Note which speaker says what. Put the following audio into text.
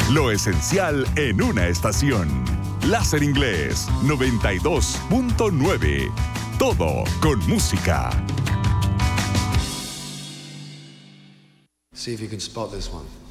Speaker 1: Lo esencial en una estación. Láser Inglés 92.9. Todo con música.
Speaker 2: See if you can spot this one.